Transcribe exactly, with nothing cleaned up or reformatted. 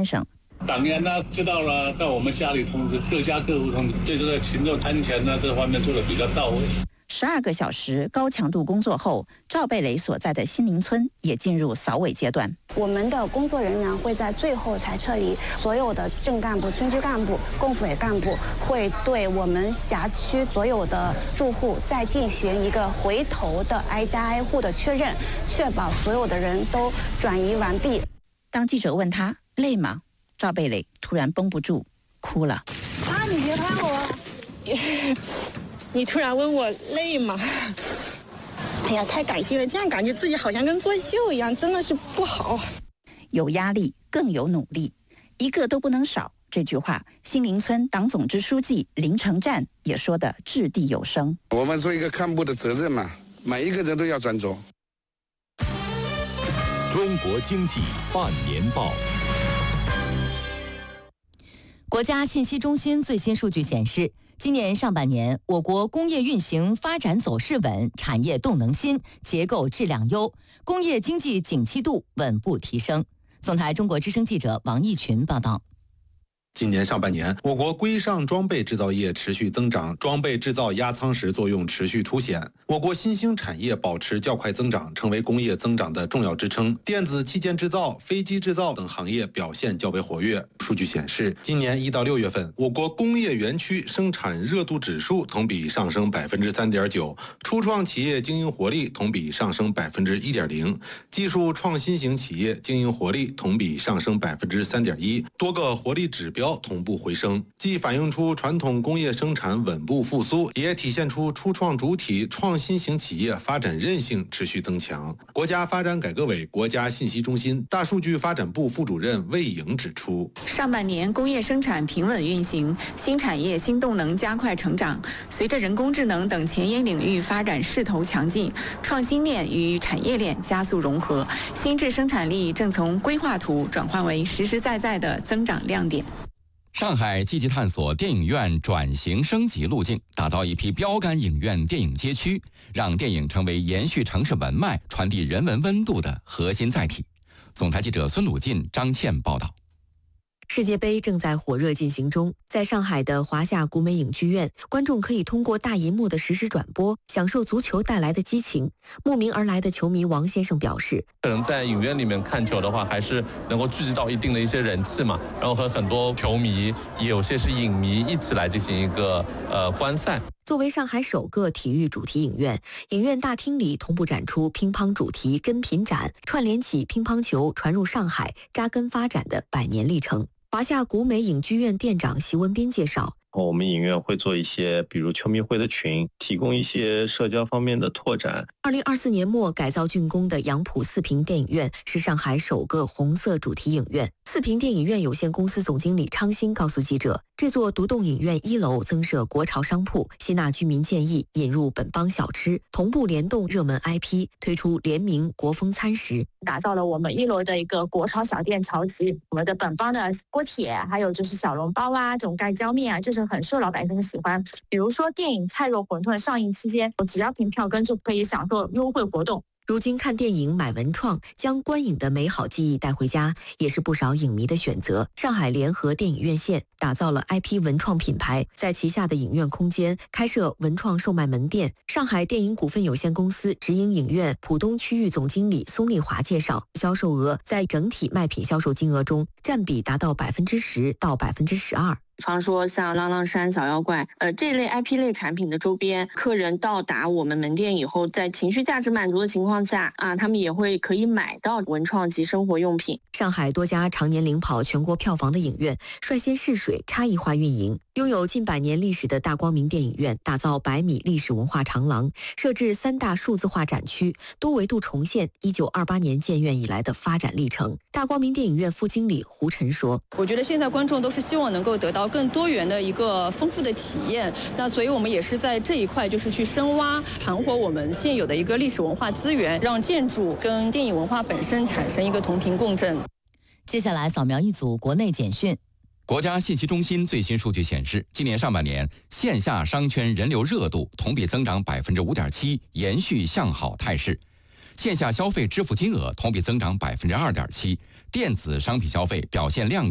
先生。 党员呢知道了，到我们家里通知，各家各户通知，对这个群众摊钱呢这方面做的比较到位。 十二个小时高强度工作后，赵贝蕾所在的新林村也进入扫尾阶段。 我们的工作人员会在最后才撤离，所有的镇干部、村支干部、共辅委干部会对我们辖区所有的住户再进行一个回头的挨家挨户的确认，确保所有的人都转移完毕。 当记者问他累吗，赵贝蕾突然绷不住哭了。 啊，你别拍我！ 你突然问我累吗？哎呀，太感谢了，这样感觉自己好像跟作秀一样，真的是不好。 有压力更有努力，一个都不能少。这句话，新林村党总支书记林成战也说得掷地有声。 我们做一个干部的责任嘛，每一个人都要专注。 中国经济半年报。 国家信息中心最新数据显示，今年上半年，我国工业运行发展走势稳，产业动能新，结构质量优，工业经济景气度稳步提升。总台中国之声记者王义群报道。 今年上半年，我国规上装备制造业持续增长，装备制造压舱石作用持续凸显。我国新兴产业保持较快增长，成为工业增长的重要支撑。电子器件制造、飞机制造等行业表现较为活跃。数据显示，今年一到六月份，我国工业园区生产热度指数同比上升百分之三点九，初创企业经营活力同比上升百分之一点零，技术创新型企业经营活力同比上升百分之三点一，多个活力指标同步回升，既反映出传统工业生产稳步复苏，也体现出初创主体创新型企业发展韧性持续增强。国家发展改革委国家信息中心大数据发展部副主任魏颖指出， 上半年工业生产平稳运行，新产业新动能加快成长。随着人工智能等前沿领域发展势头强劲，创新链与产业链加速融合，新质生产力正从规划图转换为实实在在的增长亮点。 上海积极探索电影院转型升级路径，打造一批标杆影院电影街区，让电影成为延续城市文脉、传递人文温度的核心载体。总台记者孙鲁进、张倩报道。 世界杯正在火热进行中，在上海的华夏古美影剧院，观众可以通过大银幕的实时转播，享受足球带来的激情。慕名而来的球迷王先生表示， 可能在影院里面看球的话，还是能够聚集到一定的一些人气嘛，然后和很多球迷，也有些是影迷一起来进行一个呃观赛。 作为上海首个体育主题影院，影院大厅里同步展出乒乓主题珍品展，串联起乒乓球传入上海、扎根发展的百年历程。华夏古美影剧院店长席文斌介绍， 我们影院会做一些比如球迷会的群，提供一些社交方面的拓展。 二零二四年末改造竣工的杨浦四平电影院是上海首个红色主题影院。四平电影院有限公司总经理昌兴告诉记者，这座独栋影院一楼增设国潮商铺，吸纳居民建议引入本帮小吃，同步联动热门 I P， 推出联名国风餐食， 打造了我们一楼的一个国潮小店潮集，我们的本帮的锅贴，还有就是小笼包啊，这种盖浇面啊，这是很受老百姓喜欢。比如说电影《菜肉馄饨》上映期间，只要凭票根就可以享受优惠活动。 如今看电影买文创，将观影的美好记忆带回家，也是不少影迷的选择。上海联合电影院线打造了 I P 文创品牌，在旗下的影院空间开设文创售卖门店。上海电影股份有限公司直营影院浦东区域总经理松丽华介绍，销售额在整体卖品销售金额中占比达到百分之十到百分之十二。 比方说像浪浪山、小妖怪，呃，这类 I P 类产品的周边，客人到达我们门店以后，在情绪价值满足的情况下啊，他们也会可以买到文创及生活用品。 上海多家常年领跑全国票房的影院率先试水差异化运营。拥有近百年历史的大光明电影院打造百米历史文化长廊，设置三大数字化展区，多维度重现一九二八年建院以来的发展历程。大光明电影院副经理胡晨说， 我觉得现在观众都是希望能够得到更多元的一个丰富的体验，那所以我们也是在这一块就是去深挖盘活我们现有的一个历史文化资源，让建筑跟电影文化本身产生一个同频共振。 接下来扫描一组国内简讯。 国家信息中心最新数据显示，今年上半年线下商圈人流热度同比增长百分之五点七，延续向好态势。线下消费支付金额同比增长百分之二点七，电子商品消费表现亮眼。